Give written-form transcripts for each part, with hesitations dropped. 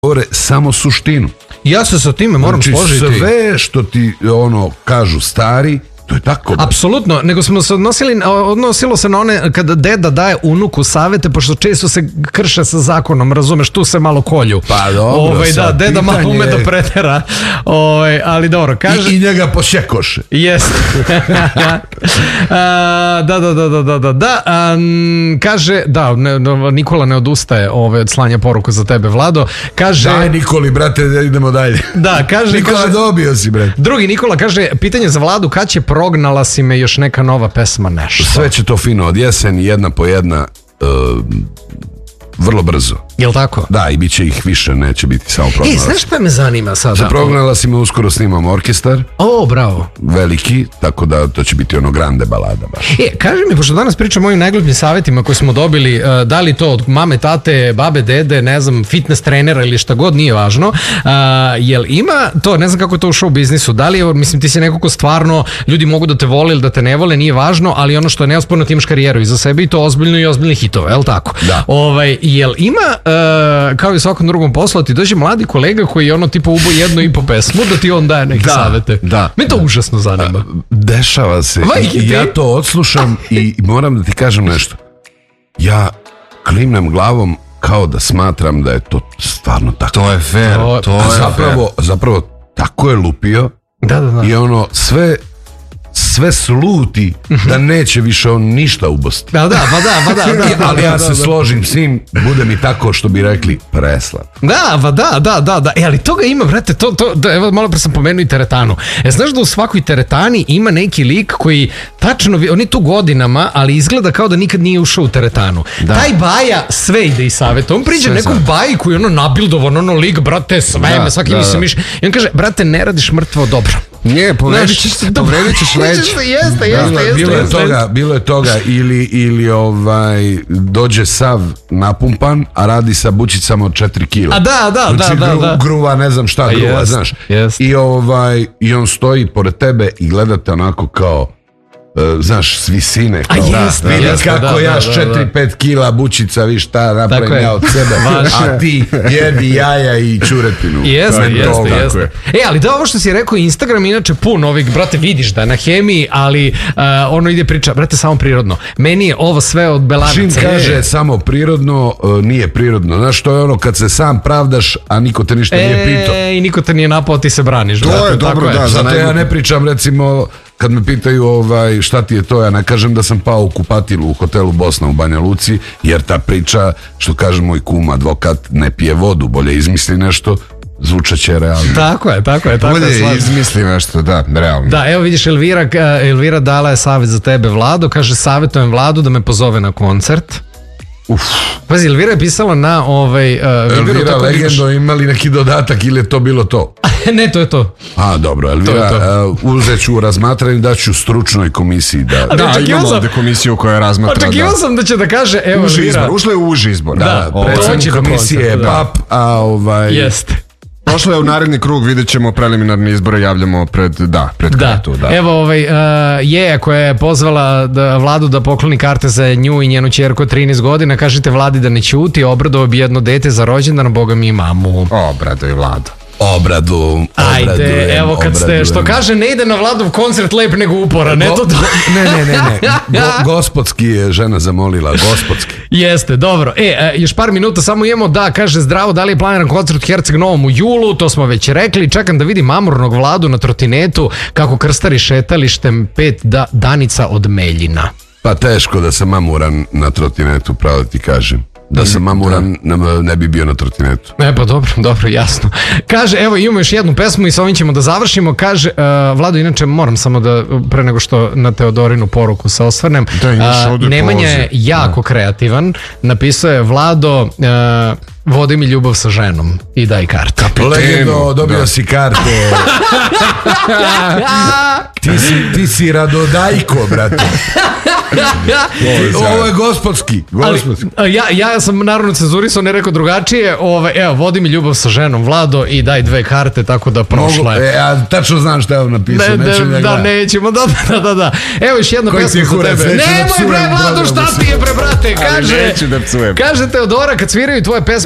govore samo suštinu. Ja se sa time moram složiti. Sve što ti kažu stari, to je tako. Apsolutno, nego smo se odnosilo se na one kada deda daje unuku savete, pošto često se krše sa zakonom, razumeš, tu se malo kolju. Pa dobro, da, deda malo ume da pretera, ali dobro, kaže... I njega posjekoše. Jeste. Da. Kaže, da, Nikola ne odustaje od slanja poruku za tebe, Vlado. Kaže... Daj Nikoli, brate, da idemo dalje. Da, kaže... Nikola, dobio si, brate. Drugi Nikola kaže, pitanje za Vladu, kad će Prognala si me još neka nova pesma, nešto? Sve će to fino od jeseni, jedna po jedna, vrlo brzo. Jel' tako? Da, i bit će ih više, neće biti samo Prognala. Znaš šta me zanima sada? Za Prognala si me uskoro snimamo orkestar. Bravo. Veliki, tako da to će biti grande balada baš. Kaži mi, pošto danas pričamo o ovim najglupljim savjetima koje smo dobili, da li to od mame, tate, babe, dede, ne znam, fitness trenera ili šta god, nije važno. Jel ima to, ne znam kako je to u show biznisu, da li je, mislim, ti si neko ko stvarno, ljudi mogu da te vole ili da te ne vole, nije važno, ali ono što je neosporno, ti imaš karijeru iza sebe i to ozbiljno i ozbiljni hitove, jel' tako? Da. Jel ima, kao i svakom drugom poslu, ti dođe mladi kolega koji tipa ubo 1,5 pesmu, da ti on daje neke savete? Da. Me to užasno zanima. Dešava se. Ja to odslušam i moram da ti kažem nešto. Ja klimnem glavom kao da smatram da je to stvarno tako. To je fair. Zapravo tako je lupio. Da. I sve sluti da neće više on ništa ubosti. Da. Ali ja se složim s njim, bude mi tako što bi rekli preslat. Da. Ali toga ima, brate, evo malo pre sam pomenuo i teretanu. Znaš da u svakoj teretani ima neki lik koji tačno, on je tu godinama, ali izgleda kao da nikad nije ušao u teretanu. Taj Baja sve ide i savjeta. On priđe nekom Baji koji nabildovan, lik, brate, sve, svaki mi se miš. I on kaže, brate, ne radiš mrtvo dobro. Nije, povredit ćeš leđe. Jeste. Bilo je toga ili dođe sav napumpan, a radi sa bučicama od 4 kila. Da. Gruva, ne znam šta gruva, znaš. I on stoji pored tebe i gledate onako kao, znaš, s visine. Vidi kako ja s 4-5 kila bučica, vi šta napravim ja od sebe, a ti jedi jaja i čuretinu. Jeste. Ali da, ovo što si rekao, Instagram inače pun ovih, brate, vidiš da je na hemiji, ali ide priča, brate, samo prirodno. Meni je ovo sve od belanaca. Čim kaže samo prirodno, nije prirodno. Znaš, to je kad se sam pravdaš, a niko te ništa nije pitao. I niko te nije napao, ti se braniš. To je dobro, da. Zato ja ne pričam, recimo, kad me pitaju šta ti je to, ja ne kažem da sam pao u kupatilu u hotelu Bosna u Banja Luci, jer ta priča, što kaže moj kum, advokat, ne pije vodu, bolje izmisli nešto, zvučaće realno. Tako je. Bolje izmisli nešto, da, realno. Da, evo vidiš, Elvira dala je savjet za tebe, Vlado, kaže, savjetujem Vladu da me pozove na koncert. Pazi, Elvira je pisala na Elvira legendo, imali neki dodatak ili je to bilo to? Ne, to je to. Dobro, Elvira, uzet ću u razmatranju, da ću stručnoj komisiji da imamo ovde komisiju koja razmatra. Očekivao sam da će da kaže, evo Elvira. Ušla je u uži izbor. Da, predsjednik komisije je PAP, Jeste. Prošlo je u naredni krug, vidjet ćemo preliminarne izbore, javljamo pred kretu. Evo, Jeja koja je pozvala Vladu da pokloni karte za nju i njenu ćerku 13 godina, kažete Vladi da ne ćuti, obradovao bi jedno dete za rođendan, boga mi i mamu. Obraduj Vladu. Ajde, evo kad ste, što kaže, ne ide na Vladov koncert lep nego upora, ne to. Ne, gospodski je žena zamolila, gospodski. Jeste, dobro. Još par minuta samo imamo, da, kaže Zdravo, da li je planiran koncert u Herceg Novom u julu, to smo već rekli, čekam da vidim amurnog Vladu na trotinetu, kako krstari šetalištem 5 danica od Meljina. Pa teško da sam mamuran na trotinetu, pravo ti kažem. Da sam mamuran, ne bi bio na trotinetu. Pa dobro, jasno. Kaže, evo imamo još jednu pesmu i sa ovim ćemo da završimo. Kaže, Vlado, inače moram samo da, pre nego što na Teodorinu poruku se osvrnem, Nemanja je jako kreativan. Napisao je, Vlado, vodi mi ljubav sa ženom i daj karte. Legendo, dobio si karte. Ti si Radodajko, brate. Ovo je gospodski. Ja sam naravno cenzurisao, ne rekao drugačije. Evo, vodi mi ljubav sa ženom, Vlado, i daj 2 karte, tako da prošla je. Ja tačno znam šta je on napisao. Nećemo, da. Evo još jedna pesma za tebe. Nemoj bre, Vlado, šta ti je bre, brate? Kaže Teodora, kad sviraju tvoje pesme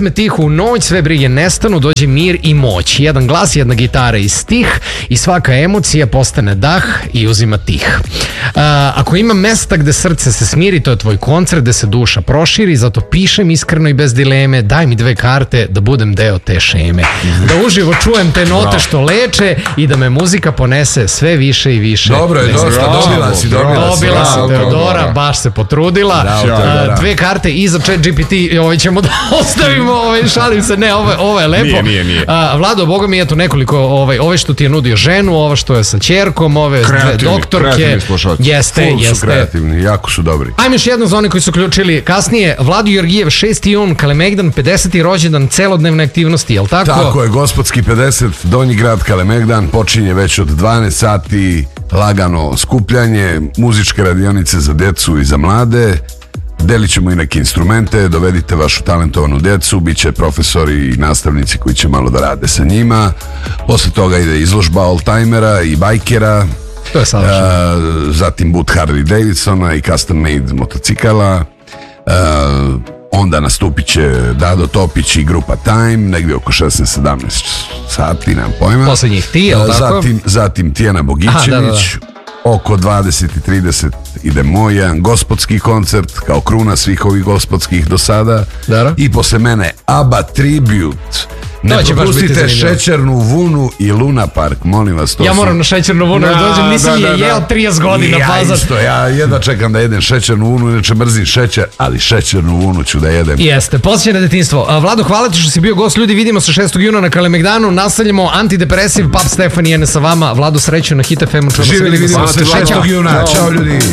pesme tiho u noć, sve brige nestanu, dođe mir i moć. Jedan glas, jedna gitara i stih i svaka emocija postane dah i uzima tih. Ako ima mesta gde srce se smiri, to je tvoj koncert gde se duša proširi, zato pišem iskreno i bez dileme, daj mi 2 karte da budem deo te šeme. Da uživo čujem te note što leče i da me muzika ponese sve više i više. Dobro je, dosta, dobila si Teodora, baš se potrudila. 2 karte i za ChatGPT, ćemo da ostavimo, šalim se, ne, ovo je lepo. Nije. Vlado, boga mi, eto nekoliko, ove što ti je nudio ženu, ova što je sa ćerkom, ove dve doktorke. Jeste. Su kreativni, jako su dobri. Ajme još jedno za one koji su uključili kasnije. Vlado Georgijev, 6. jun, Kalemegdan, 50. rođendan, celodnevne aktivnosti, jel tako? Tako je, Gospodski 50, Donji grad Kalemegdan, počinje već od 12 sati, lagano skupljanje, muzičke radionice za decu i za mlade. Delit ćemo i neke instrumente, dovedite vašu talentovanu djecu, bit će profesori i nastavnici koji će malo da rade sa njima. Posle toga ide izložba oldtimera i bajkera. To je savršeno. Zatim boot Harley Davidsona i custom made motocikala. Onda nastupit će Dado Topić i grupa Time, negdje oko 16-17 sati, nemam pojma. Poslednjih ti, je li tako? Zatim Tijana Bogićević. Oko 20:30 idemo jedan gospodski koncert kao kruna svih ovih gospodskih do sada. I posle mene ABBA Tribute. Ne propustite Šećernu vunu i Luna Park, molim vas. Ja moram na Šećernu vunu da dođem, nisam je jeo 30 godina pazat. Ja jedva čekam da jedem Šećernu vunu, inače mrzim šećer, ali Šećernu vunu ću da jedem. Jeste, podsjeća na detinjstvo. Vlado, hvala ti što si bio gost, ljudi, vidimo se 6. juna na Kalemegdanu, nastavljamo antidepresiv, Pap Stefan je sa vama. Vlado, sreću na Hit FM-u. Živjeli, vidimo se 6. juna, čao ljudi.